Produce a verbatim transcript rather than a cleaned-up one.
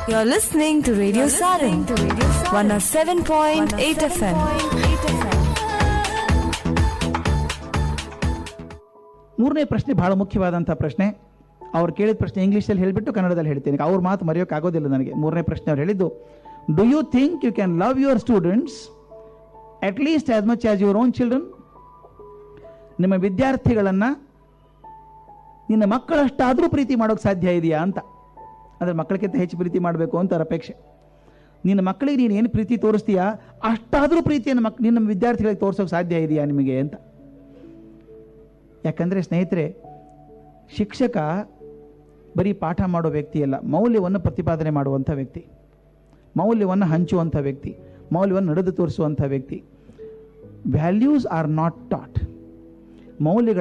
You're listening to Radio Sarang, one oh seven point eight F M. ಮೂರನೇ ಪ್ರಶ್ನೆ ಬಹಳ ಮುಖ್ಯವಾದಂಥ ಪ್ರಶ್ನೆ. ಅವ್ರು ಕೇಳಿದ ಪ್ರಶ್ನೆ ಇಂಗ್ಲೀಷಲ್ಲಿ ಹೇಳಿಬಿಟ್ಟು ಕನ್ನಡದಲ್ಲಿ ಹೇಳ್ತೀನಿ. ಅವ್ರ ಮಾತು ಮರೆಯೋಕ್ಕಾಗೋದಿಲ್ಲ ನನಗೆ. ಮೂರನೇ ಪ್ರಶ್ನೆ ಅವ್ರು ಹೇಳಿದ್ದು, do you think you can love your students at least as much as your own children? ನಿಮ್ಮ ವಿದ್ಯಾರ್ಥಿಗಳನ್ನು ನಿನ್ನ ಮಕ್ಕಳಷ್ಟಾದರೂ ಪ್ರೀತಿ ಮಾಡೋಕ್ಕೆ ಸಾಧ್ಯ ಇದೆಯಾ ಅಂತ. ಅಂದರೆ ಮಕ್ಕಳಿಗಿಂತ ಹೆಚ್ಚು ಪ್ರೀತಿ ಮಾಡಬೇಕು ಅಂತ ಅವ್ರ ಅಪೇಕ್ಷೆ. ನಿನ್ನ ಮಕ್ಕಳಿಗೆ ನೀನು ಏನು ಪ್ರೀತಿ ತೋರಿಸ್ತೀಯಾ ಅಷ್ಟಾದರೂ ಪ್ರೀತಿಯನ್ನು ಮಕ್ ನಿನ್ನ ವಿದ್ಯಾರ್ಥಿಗಳಿಗೆ ತೋರಿಸೋಕೆ ಸಾಧ್ಯ ಇದೆಯಾ ನಿಮಗೆ ಅಂತ. ಯಾಕಂದರೆ ಸ್ನೇಹಿತರೆ, ಶಿಕ್ಷಕ ಬರೀ ಪಾಠ ಮಾಡೋ ವ್ಯಕ್ತಿ ಅಲ್ಲ, ಮೌಲ್ಯವನ್ನು ಪ್ರತಿಪಾದನೆ ಮಾಡುವಂಥ ವ್ಯಕ್ತಿ, ಮೌಲ್ಯವನ್ನು ಹಂಚುವಂಥ ವ್ಯಕ್ತಿ, ಮೌಲ್ಯವನ್ನು ನಡೆದು ತೋರಿಸುವಂಥ ವ್ಯಕ್ತಿ. Values R not taught. ಮೌಲ್ಯಗಳ